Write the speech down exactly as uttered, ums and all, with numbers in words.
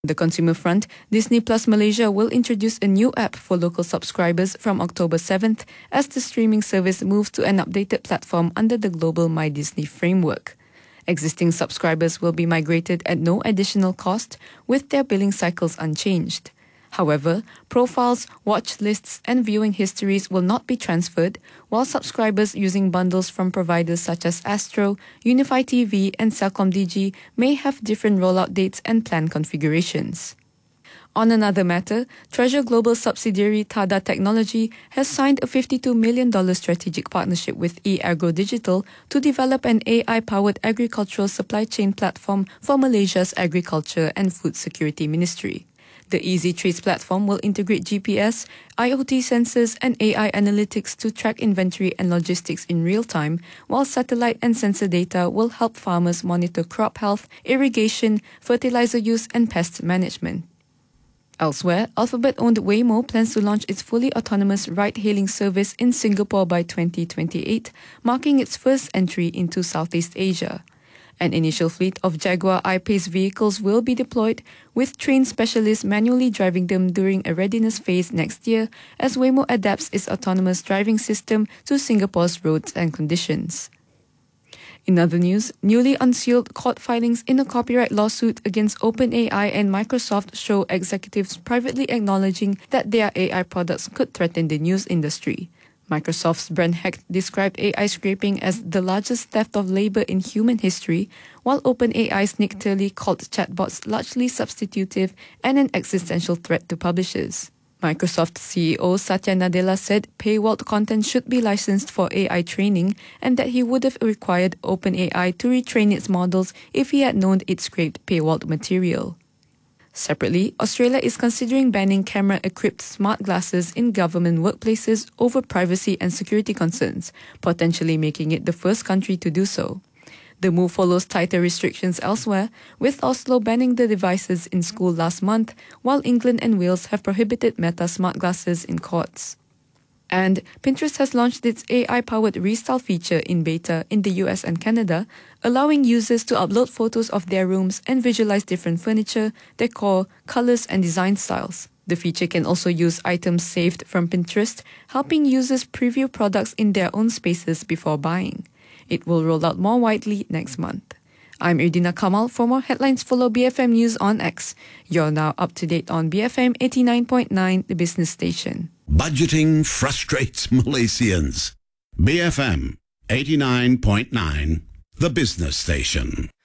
the consumer front, Disney Plus Malaysia will introduce a new app for local subscribers from October seventh as the streaming service moves to an updated platform under the global My Disney framework. Existing subscribers will be migrated at no additional cost, with their billing cycles unchanged. However, profiles, watch lists, and viewing histories will not be transferred, while subscribers using bundles from providers such as Astro, Unify T V, and CelcomDigi may have different rollout dates and plan configurations. On another matter, Treasure Global subsidiary Tada Technology has signed a fifty-two million dollars strategic partnership with eAgro Digital to develop an A I-powered agricultural supply chain platform for Malaysia's Agriculture and Food Security Ministry. The Easy Trades platform will integrate G P S, I O T sensors, and A I analytics to track inventory and logistics in real time, while satellite and sensor data will help farmers monitor crop health, irrigation, fertilizer use, and pest management. Elsewhere, Alphabet-owned Waymo plans to launch its fully autonomous ride-hailing service in Singapore by twenty twenty-eight, marking its first entry into Southeast Asia. An initial fleet of Jaguar I-Pace vehicles will be deployed, with trained specialists manually driving them during a readiness phase next year as Waymo adapts its autonomous driving system to Singapore's roads and conditions. In other news, newly unsealed court filings in a copyright lawsuit against OpenAI and Microsoft show executives privately acknowledging that their A I products could threaten the news industry. Microsoft's Brent Hecht described A I scraping as the largest theft of labor in human history, while OpenAI's Nick Turley called chatbots largely substitutive and an existential threat to publishers. Microsoft C E O Satya Nadella said paywalled content should be licensed for A I training and that he would have required OpenAI to retrain its models if he had known it scraped paywalled material. Separately, Australia is considering banning camera-equipped smart glasses in government workplaces over privacy and security concerns, potentially making it the first country to do so. The move follows tighter restrictions elsewhere, with Oslo banning the devices in school last month, while England and Wales have prohibited Meta smart glasses in courts. And Pinterest has launched its A I-powered restyle feature in beta in the U S and Canada, allowing users to upload photos of their rooms and visualize different furniture, decor, colors, and design styles. The feature can also use items saved from Pinterest, helping users preview products in their own spaces before buying. It will roll out more widely next month. I'm Irdina Kamal. For more headlines, follow B F M News on X. You're now up to date on B F M eighty-nine point nine, the business station. Budgeting frustrates Malaysians. B F M eighty-nine point nine, the business station.